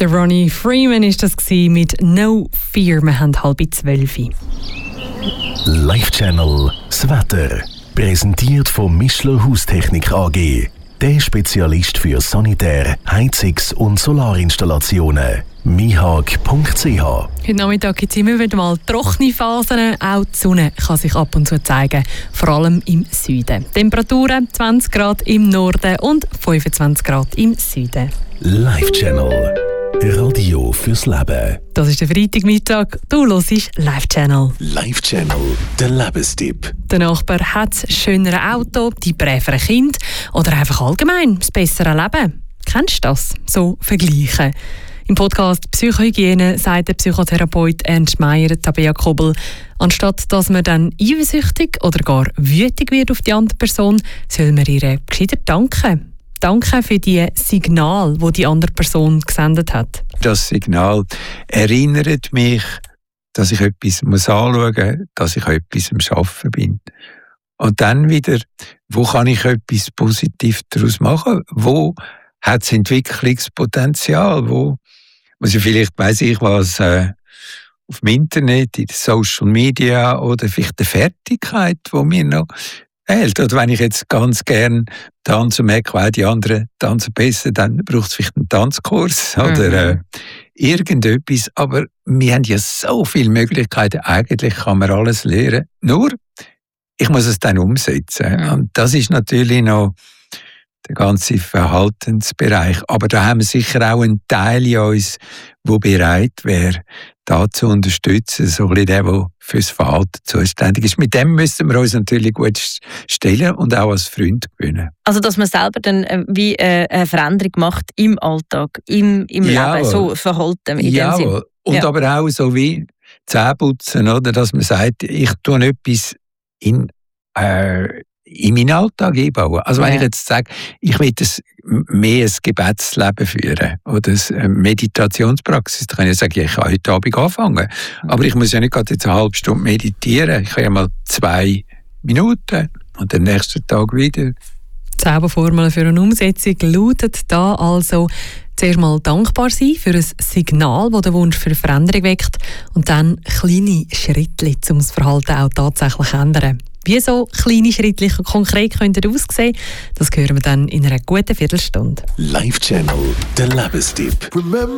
Der Ronnie Freeman ist das mit «No Fear». Wir haben 11:30. Live-Channel das Wetter. Präsentiert von Mischler Haustechnik AG. Der Spezialist für Sanitär-, Heizungs- und Solarinstallationen. mihag.ch. Heute Nachmittag gibt es immer wieder mal trockene Phasen. Auch die Sonne kann sich ab und zu zeigen, vor allem im Süden. Temperaturen 20 Grad im Norden und 25 Grad im Süden. Live-Channel. Radio fürs Leben. Das ist der Freitagmittag. Du hörst Live-Channel. Live-Channel, der Lebenstipp. Der Nachbar hat das schönere Auto, die bräveren Kinder oder einfach allgemein das bessere Leben. Kennst du das? So vergleichen. Im Podcast «Psychohygiene» sagt der Psychotherapeut Ernst Meier, Tabea Kobel, anstatt dass man dann eifersüchtig oder gar wütig wird auf die andere Person, soll man ihr gescheiter danken. Danke für die Signal, die die andere Person gesendet hat. Das Signal erinnert mich, dass ich etwas anschauen muss, dass ich an etwas am Arbeiten bin. Und dann wieder, wo kann ich etwas Positives daraus machen? Wo hat es Entwicklungspotenzial? Wo muss ich vielleicht, weiss ich was, auf dem Internet, in Social Media oder vielleicht eine Fertigkeit, die mir noch fehlt. Oder wenn ich jetzt ganz gern tanze und merke, weil die anderen tanzen besser, dann braucht es vielleicht einen Tanzkurs oder irgendetwas. Aber wir haben ja so viele Möglichkeiten. Eigentlich kann man alles lernen. Nur, ich muss es dann umsetzen. Und das ist natürlich noch der ganze Verhaltensbereich. Aber da haben wir sicher auch einen Teil in uns, der bereit wäre, da zu unterstützen, so ein bisschen der fürs Verhalten zuständig ist. Mit dem müssen wir uns natürlich gut stellen und auch als Freund gewinnen. Also, dass man selber dann wie eine Veränderung macht im Alltag, im Leben, so Verhalten in dem Sinn. Und aber auch so wie Zähneputzen, oder? Dass man sagt, ich tue etwas in meinen Alltag einbauen. Also wenn ich jetzt sage, ich will mehr ein Gebetsleben führen oder eine Meditationspraxis, dann kann ich sagen, ich kann heute Abend anfangen. Aber ich muss ja nicht gerade jetzt eine halbe Stunde meditieren. Ich kann ja mal 2 Minuten und den nächsten Tag wieder. Die Zauberformel für eine Umsetzung lautet da also: zuerst mal dankbar sein für ein Signal, das den Wunsch für Veränderung weckt, und dann kleine Schritte, um das Verhalten auch tatsächlich zu ändern. Wie so kleine Schritte konkret könnten aussehen, das hören wir dann in einer guten Viertelstunde. Live-Channel, der Lebenstipp.